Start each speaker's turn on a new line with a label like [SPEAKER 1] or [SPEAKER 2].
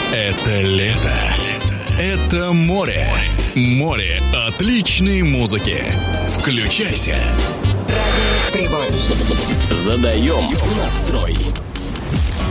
[SPEAKER 1] Это лето. Это море. Море отличной музыки. Включайся.
[SPEAKER 2] Задаем настрой.